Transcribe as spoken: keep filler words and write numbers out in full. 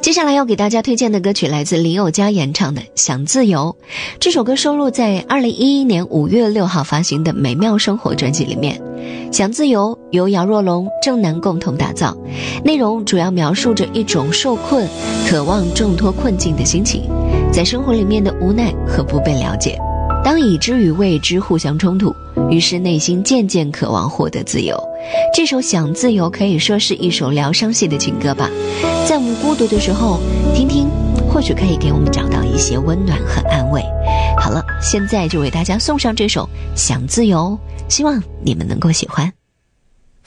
接下来要给大家推荐的歌曲来自林宥嘉演唱的《想自由》，这首歌收录在二零一一年五月六号发行的《美妙生活》专辑里面。想自由由姚若龙、郑楠共同打造，内容主要描述着一种受困、渴望挣脱困境的心情，在生活里面的无奈和不被了解。当已知与未知互相冲突，于是内心渐渐渴望获得自由。这首《想自由》可以说是一首疗伤系的情歌吧，在我们孤独的时候听听，或许可以给我们找到一些温暖和安慰。好了，现在就为大家送上这首《想自由》，希望你们能够喜欢。